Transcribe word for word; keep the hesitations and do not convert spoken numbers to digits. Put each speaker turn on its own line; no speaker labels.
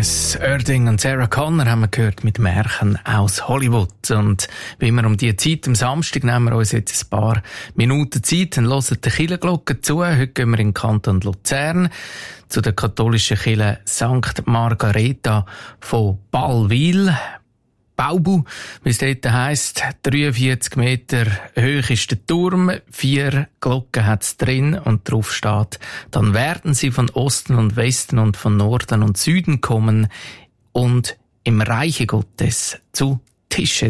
Gomez, Erding und Sarah Connor haben wir gehört mit Märchen aus Hollywood. Und wie immer um diese Zeit am Samstag nehmen wir uns jetzt ein paar Minuten Zeit und hören die Kirchenglocke zu. Heute gehen wir in den Kanton Luzern zu der katholischen Kirche Sankt Margareta von Ballwil. Baubu, wie es dort heisst, dreiundvierzig Meter hoch ist der Turm, vier Glocken hat es drin und drauf steht, dann werden sie von Osten und Westen und von Norden und Süden kommen und im Reiche Gottes zu Tische